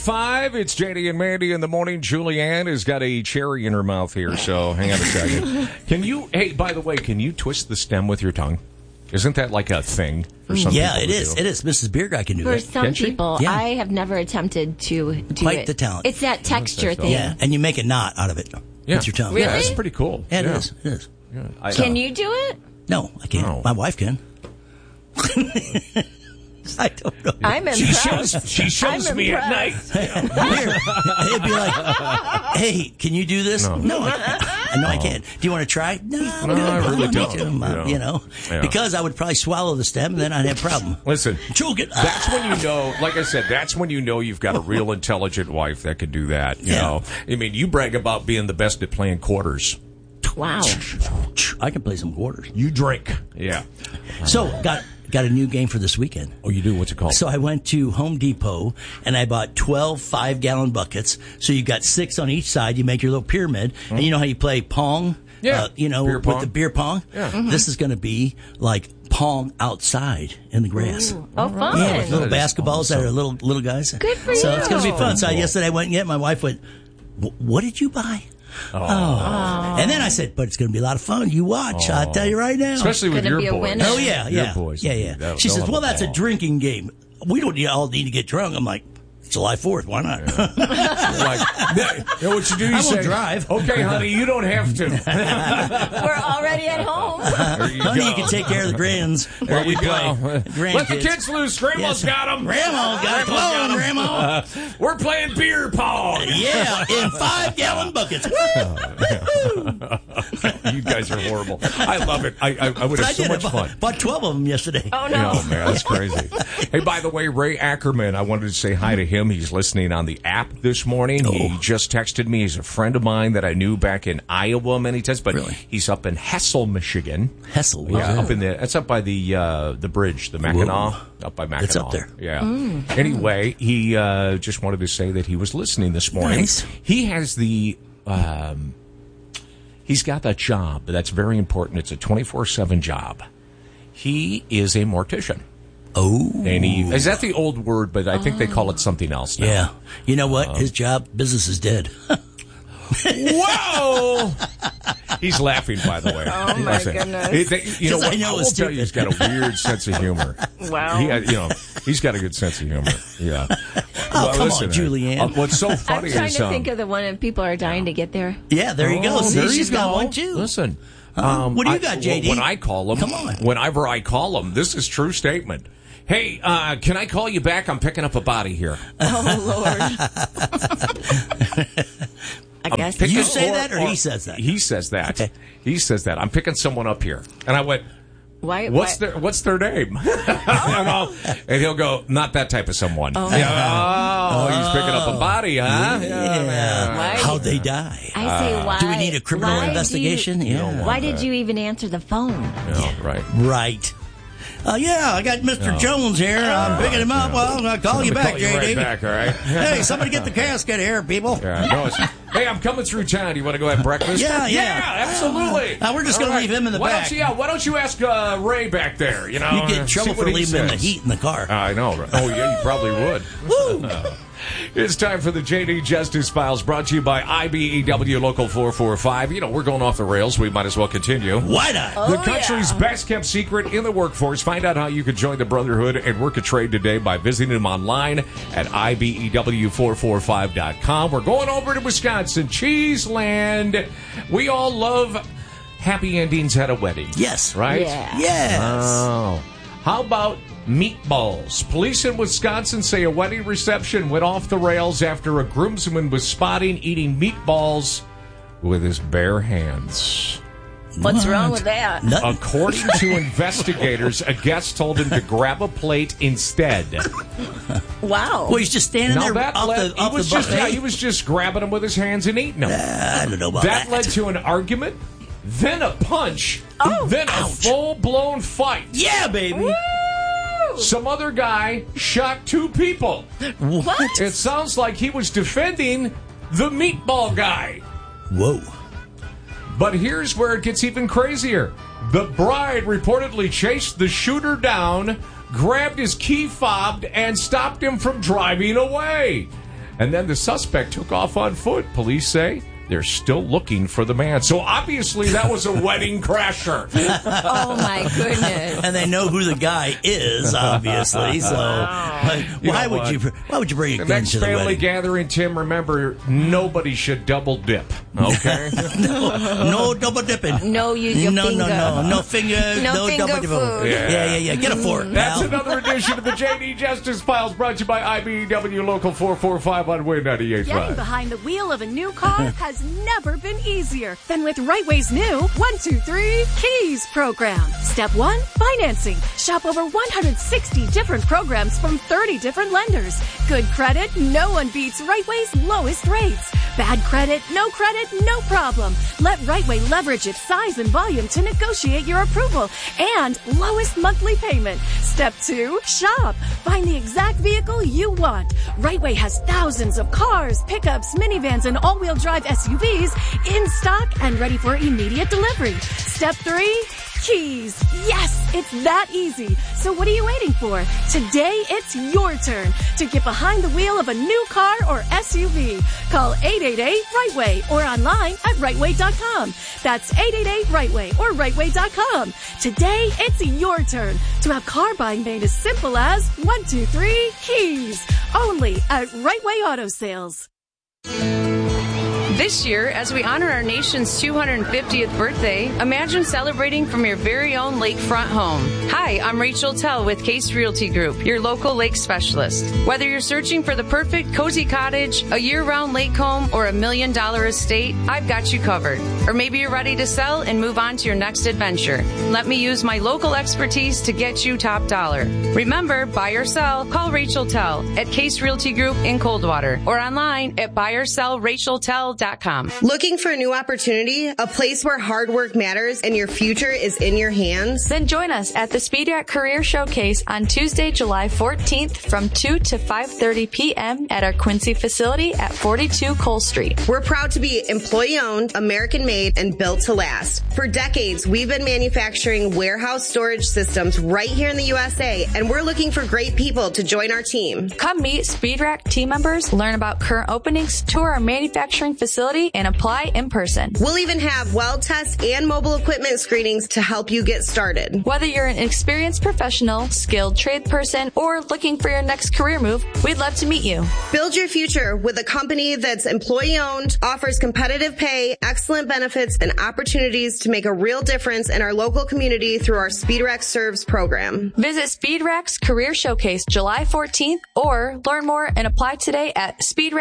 5, it's JD and Mandy in the morning. Julianne has got a cherry in her mouth here, so hang on a second. Hey, by the way, can you twist the stem with your tongue? Isn't that like a thing for some people? Yeah, it is. It is. Mrs. Beer Guy can do for that. some people, Yeah. I have never attempted to do Quite it. the talent. It's that texture thing. Yeah, and you make a knot out of it with your tongue. Really? Yeah, that's pretty cool. Yeah, it is. It is. Yeah. Can you do it? No, I can't. No. My wife can. I don't know. I'm impressed. She shows I'm me impressed. at night. Here, it'd be like, hey, can you do this? No, I can't. Do you want to try? No, I really don't. You know, Yeah. because I would probably swallow the stem, and then I'd have a problem. Listen, Choke it. that's when you know, like I said, that's when you know you've got a real intelligent wife that can do that. You know, I mean, you brag about being the best at playing quarters. Wow. I can play some quarters. You drink. Yeah. So, got a new game for this weekend. Oh, you do? What's it called? So I went to Home Depot and I bought 12 5-gallon buckets. So you got 6 on each side. You make your little pyramid. And you know how you play Pong? Yeah. Beer pong. with the beer pong? Yeah. This is going to be like Pong outside in the grass. Ooh. Oh, fun. Yeah, with little That is basketballs awesome. that are little guys. Good for So you. it's going to be fun. So Cool. yesterday I went and my wife went, what did you buy? Oh. And then I said, but it's going to be a lot of fun. You watch. I'll tell you right now. Especially with Gonna your be a boys. winner. Oh, yeah. Your boys. Yeah. She says, well, that's a drinking game. We don't all need to get drunk. I'm like, July 4th. Why not? You know what you do? You I won't say, drive. Okay, honey, you don't have to. We're already at home. There you Honey, go. you can take care of the grands while we you play. go. Let the Grandkids. kids loose. Grandma's Yes. got them. Grandma's got it. Come on, Grandma. We're playing beer pong. Yeah, in 5-gallon buckets. You guys are horrible. I love it. I would But have so much fun. Bought 12 of them yesterday. Oh, no. Oh, man, that's crazy. Hey, by the way, Ray Ackerman, I wanted to say hi to him. He's listening on the app this morning. He just texted me. He's a friend of mine that I knew back in Iowa many times, but he's up in Hessel, Michigan. Hessel. Yeah, that's up by the bridge, the Mackinac, up by Mackinac. It's up there. Yeah. Anyway, he just wanted to say that he was listening this morning. Nice. He has the he's got that job that's very important. It's a 24/7 job. He is a mortician. Oh. And is that the old word, but I think they call it something else now. Yeah. You know what? His business is dead. Whoa! He's laughing, by the way. Oh, my goodness. You know Because I what? know I it's will tell you, he's got a weird sense of humor. Wow. He's got a good sense of humor. Yeah. Come on, Julianne. What's so I'm funny trying is to think of the one that people are dying to get there. Yeah, there you go. Oh, See, there you she's got go. one too. Listen. What do you got, JD? When I call him, Come on. whenever I call him, this is true statement. Hey, can I call you back? I'm picking up a body here. Oh, Lord. I guess. You say that or he says that? He says that. Okay. He says that. I'm picking someone up here. And I went, Why? what's their name? And he'll go, not that type of someone. Oh. He's picking up a body, huh? Yeah. Why? How'd they die? I say, why? Do we need a criminal why do investigation? you- Yeah. Why did you even answer the phone? Yeah, right. Right. Yeah, I got Mr. Jones here. I'm picking him up. Well, I'm going to call you back, Call you JD. right back, all right? Hey, somebody get the casket here, people. Yeah, no, hey, I'm coming through town. You want to go have breakfast? Yeah. absolutely. We're just All going to leave him in the back. Why don't you ask Ray back there? You know, You get in trouble see what for he leaving him in the says. heat in the car. I know. Right? Oh, yeah, you probably would. Woo! It's time for the JD Justice Files, brought to you by IBEW Local 445. You know, we're going off the rails. We might as well continue. Why not? The country's best-kept secret in the workforce. Find out how you can join the Brotherhood and work a trade today by visiting them online at IBEW445.com. We're going over to Wisconsin, Cheeseland. We all love happy endings at a wedding. Yes. Right? Yeah. Yes. Oh. How about meatballs? Police in Wisconsin say a wedding reception went off the rails after a groomsman was spotted eating meatballs with his bare hands. What's wrong with that? Nothing. According to investigators, a guest told him to grab a plate instead. Wow. Well, he's just standing Now there that off led, the buffet. he was just grabbing them with his hands and eating them. I don't know about That that. led to an argument, then a punch, Oh, then a full-blown fight. Yeah, baby. Some other guy shot 2 people. What? It sounds like he was defending the meatball guy. Whoa. But here's where it gets even crazier. The bride reportedly chased the shooter down, grabbed his key fob, and stopped him from driving away. And then the suspect took off on foot. Police say they're still looking for the man. So obviously that was a wedding crasher. Oh, my goodness. And they know who the guy is, obviously. So why would you bring a The gun next to the family wedding? gathering, Tim, remember, nobody should double dip. Okay? No double dipping. No use your no, finger. No finger. No finger double dipping. food. Yeah. Get a fork. That's pal. another edition of the JD Justice Files, brought to you by IBEW Local 445 on Win 98.5. Getting behind the wheel of a new car has never been easier than with Right Way's new 1-2-3 Keys program. Step 1, financing. Shop over 160 different programs from 30 different lenders. Good credit, no one beats Right Way's lowest rates. Bad credit, no problem. Let Right Way leverage its size and volume to negotiate your approval and lowest monthly payment. Step 2, shop. Find the exact vehicle you want. Right Way has thousands of cars, pickups, minivans, and all-wheel drive SUVs in stock and ready for immediate delivery. Step 3, keys. Yes, it's that easy. So what are you waiting for? Today, it's your turn to get behind the wheel of a new car or SUV. Call 888-RIGHTWAY or online at rightway.com. That's 888-RIGHTWAY or rightway.com. Today, it's your turn to have car buying made as simple as 1-2-3 keys. Only at Right Way Auto Sales. This year, as we honor our nation's 250th birthday, imagine celebrating from your very own lakefront home. Hi, I'm Rachel Tell with Case Realty Group, your local lake specialist. Whether you're searching for the perfect cozy cottage, a year-round lake home, or $1 million estate, I've got you covered. Or maybe you're ready to sell and move on to your next adventure. Let me use my local expertise to get you top dollar. Remember, buy or sell, call Rachel Tell at Case Realty Group in Coldwater or online at buyersellracheltell.com. Looking for a new opportunity? A place where hard work matters and your future is in your hands? Then join us at the Speed Rack Career Showcase on Tuesday, July 14th from 2 to 5:30 p.m. at our Quincy facility at 42 Cole Street. We're proud to be employee-owned, American-made, and built to last. For decades, we've been manufacturing warehouse storage systems right here in the USA, and we're looking for great people to join our team. Come meet Speed Rack team members, learn about current openings, tour our manufacturing facility, and apply in person. We'll even have weld tests and mobile equipment screenings to help you get started. Whether you're an experienced professional, skilled trade person, or looking for your next career move, we'd love to meet you. Build your future with a company that's employee-owned, offers competitive pay, excellent benefits, and opportunities to make a real difference in our local community through our Speed Rack Serves program. Visit Speed Rack's Career Showcase July 14th or learn more and apply today at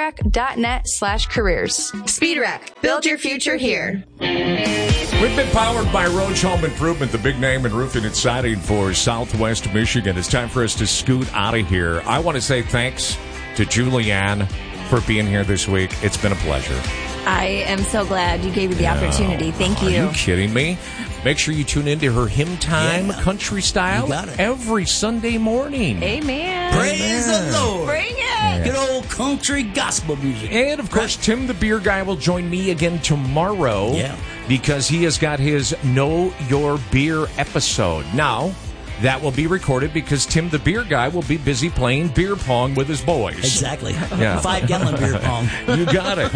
speedrack.net/careers. Speed Rack, build your future here. We've been powered by Roach Home Improvement, the big name in roofing and siding for Southwest Michigan. It's time for us to scoot out of here. I want to say thanks to Julianne for being here this week. It's been a pleasure. I am so glad you gave me the opportunity. Thank you. Are you kidding me? Make sure you tune into her Hymn Time Country Style You got it. every Sunday morning. Amen. Praise the Lord. Bring it. Good old country gospel music. And, of course, Tim the Beer Guy will join me again tomorrow because he has got his Know Your Beer episode. Now, that will be recorded because Tim the Beer Guy will be busy playing beer pong with his boys. Exactly. Yeah. 5-gallon beer pong. You got it.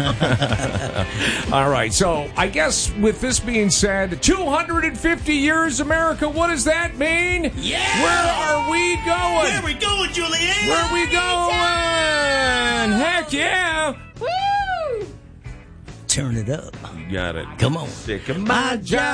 All right. So I guess with this being said, 250 years, America, what does that mean? Yeah. Where are we going? Where we going, Julianne? Where are we going? Heck yeah. Woo! Turn it up. You got it. Come on. Sick of my job.